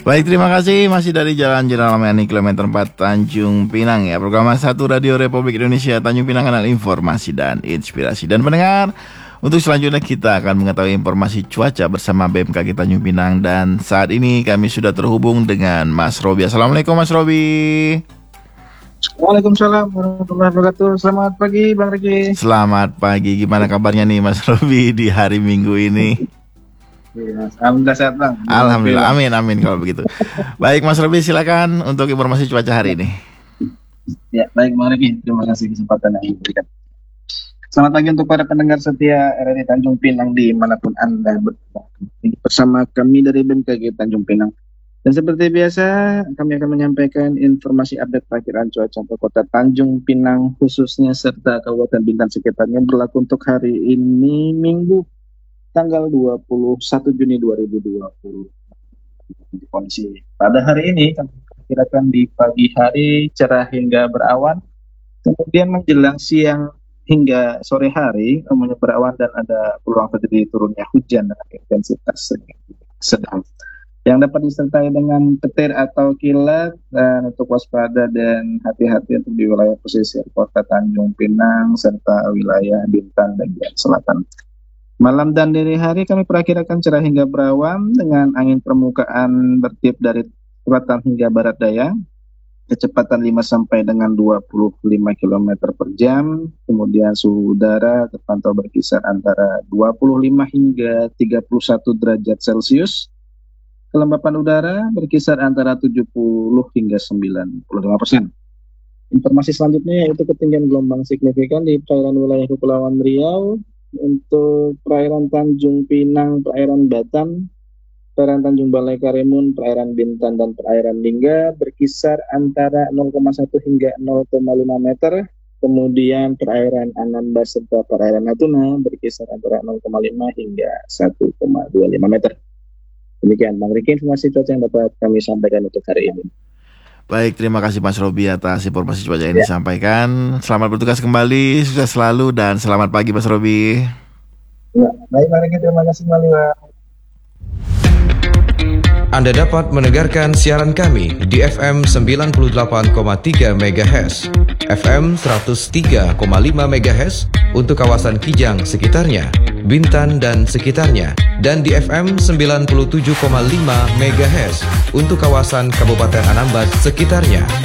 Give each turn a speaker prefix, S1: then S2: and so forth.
S1: Baik, terima kasih. Masih dari Jalan Jenderal Mayani kilometer 4 Tanjung Pinang ya. Program 1 Radio Republik Indonesia Tanjung Pinang, kanal informasi dan inspirasi. Dan pendengar, untuk selanjutnya kita akan mengetahui informasi cuaca bersama BMKG Tanjung Pinang. Dan saat ini kami sudah terhubung dengan Mas Robi. Assalamualaikum Mas Robi.
S2: Waalaikumsalam warahmatullahi wabarakatuh. Selamat pagi Bang Riki.
S1: Selamat pagi. Gimana kabarnya nih Mas Robi di hari Minggu ini?
S2: Ya, alhamdulillah sehat Bang.
S1: Alhamdulillah, amin kalau begitu. Baik Mas Robi, silakan untuk informasi cuaca hari ini.
S2: Ya, baik Bang Riki, terima kasih kesempatan yang diberikan. Selamat pagi untuk para pendengar setia RRI Tanjung Pinang dimanapun Anda berada. Bersama kami dari BMKG Tanjung Pinang. Dan seperti biasa, kami akan menyampaikan informasi update perakiraan cuaca untuk kota Tanjung Pinang khususnya serta Kabupaten Bintan sekitarnya berlaku untuk hari ini Minggu tanggal 21 Juni 2020. Kondisi pada hari ini kami perkirakan di pagi hari cerah hingga berawan, kemudian menjelang siang hingga sore hari umumnya berawan dan ada peluang terjadi turunnya hujan dengan intensitas sedang yang dapat disertai dengan petir atau kilat. Dan untuk waspada dan hati-hati untuk di wilayah pesisir kota Tanjung Pinang serta wilayah Bintan dan Selatan. Malam dan dini hari kami perkirakan cerah hingga berawan dengan angin permukaan bertiup dari selatan hingga barat daya, kecepatan 5 sampai dengan 25 km per jam. Kemudian suhu udara terpantau berkisar antara 25 hingga 31 derajat Celcius. Kelembapan udara berkisar antara 70 hingga 95%. Informasi selanjutnya yaitu ketinggian gelombang signifikan di perairan wilayah Kepulauan Riau. Untuk perairan Tanjung Pinang, perairan Batam, perairan Tanjung Balai Karimun, perairan Bintan, dan perairan Lingga berkisar antara 0,1 hingga 0,5 meter. Kemudian perairan Anambas serta perairan Natuna berkisar antara 0,5 hingga 1,25 meter. Demikian Bang Riki, informasi cuaca yang dapat kami sampaikan untuk hari ini.
S1: Baik, terima kasih Mas Robi atas informasi cuaca yang disampaikan. Selamat bertugas kembali, sukses selalu, dan selamat pagi Mas Robi.
S2: Ya, baik Bang Riki, terima kasih kembali Bang.
S3: Anda dapat mendengarkan siaran kami di FM 98,3 MHz, FM 103,5 MHz untuk kawasan Kijang sekitarnya, Bintan dan sekitarnya, dan di FM 97,5 MHz untuk kawasan Kabupaten Anambas sekitarnya.